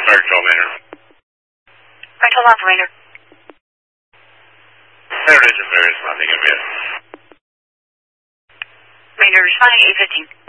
Maynard. Rental operator. Maynard is responding, I'm here. Maynard responding, 815.